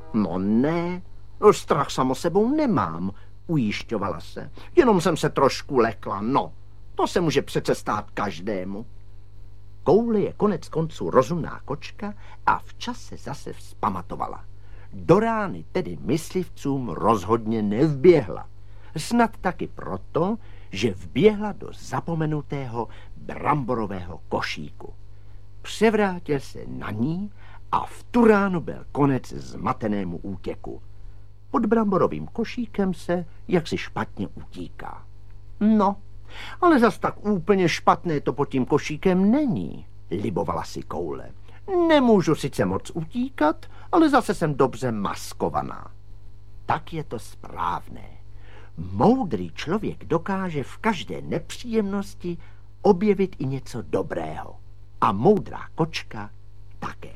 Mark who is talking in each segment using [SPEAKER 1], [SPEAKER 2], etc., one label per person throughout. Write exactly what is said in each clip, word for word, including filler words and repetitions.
[SPEAKER 1] No ne, strach samo sebou nemám, ujišťovala se. Jenom jsem se trošku lekla, no. To se může přece stát každému. Koule je konec konců rozumná kočka a včas se zase vzpamatovala. Do rány tedy myslivcům rozhodně nevběhla. Snad taky proto, že vběhla do zapomenutého bramborového košíku. Převrátil se na ní a v tu ránu byl konec zmatenému útěku. Pod bramborovým košíkem se jaksi špatně utíká. No, ale zas tak úplně špatné to pod tím košíkem není, libovala si Koule. Nemůžu sice moc utíkat, ale zase jsem dobře maskovaná. Tak je to správné. Moudrý člověk dokáže v každé nepříjemnosti objevit i něco dobrého. A moudrá kočka také.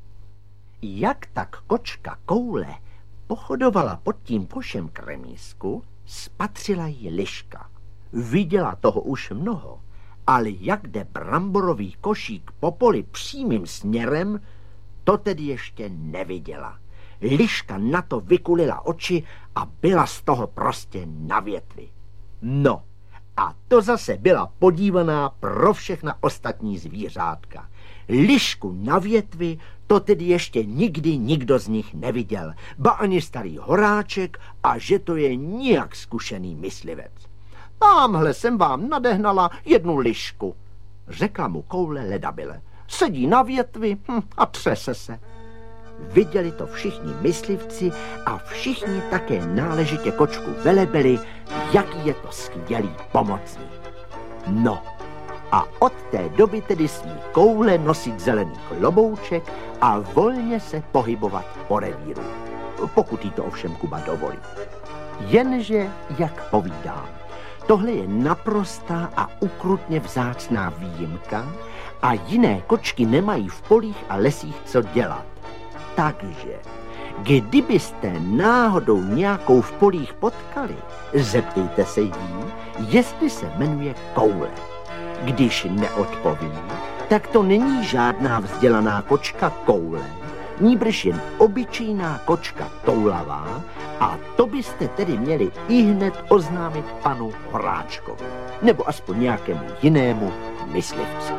[SPEAKER 1] Jak tak kočka Koule pochodovala pod tím košem k remízku, spatřila ji liška. Viděla toho už mnoho, ale jak jde bramborový košík po poli přímým směrem, to tedy ještě neviděla. Liška na to vykulila oči a byla z toho prostě na větvi. No, a to zase byla podívaná pro všechna ostatní zvířátka. Lišku na větvi to tedy ještě nikdy nikdo z nich neviděl, ba ani starý horáček, a že to je nijak zkušený myslivec. Támhle jsem vám nadehnala jednu lišku, řekla mu Koule ledabyle. Sedí na větvi hm, a třese se. Viděli to všichni myslivci a všichni také náležitě kočku velebili, jaký je to skvělý pomocník. No, a od té doby tedy smí Koule nosit zelený klobouček a volně se pohybovat po revíru, pokud jí to ovšem Kuba dovolí. Jenže, jak povídám, tohle je naprostá a ukrutně vzácná výjimka a jiné kočky nemají v polích a lesích co dělat. Takže, kdybyste náhodou nějakou v polích potkali, zeptejte se jí, jestli se jmenuje Koule. Když neodpoví, tak to není žádná vzdělaná kočka Koule, nýbrž jen obyčejná kočka toulavá, a to byste tedy měli ihned oznámit panu Horáčkovi, nebo aspoň nějakému jinému myslivci.